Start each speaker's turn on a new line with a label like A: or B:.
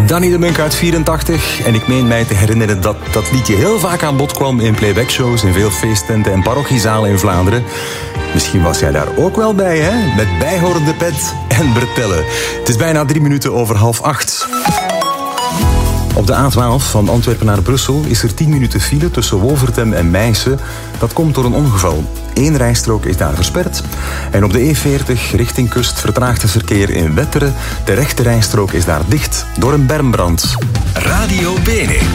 A: Danny de Munk uit 84. En ik meen mij te herinneren dat dat liedje heel vaak aan bod kwam in playbackshows, in veel feesttenten en parochiezalen in Vlaanderen. Misschien was jij daar ook wel bij, hè? Met bijhorende pet en bretellen. Het is bijna 3 minuten over 7:30. Op de A12 van Antwerpen naar Brussel is er 10 minuten file tussen Wolvertem en Meissen. Dat komt door een ongeval. 1 rijstrook is daar versperd. En op de E40 richting kust vertraagt het verkeer in Wetteren. De rechte rijstrook is daar dicht door een bermbrand.
B: Radio Bene.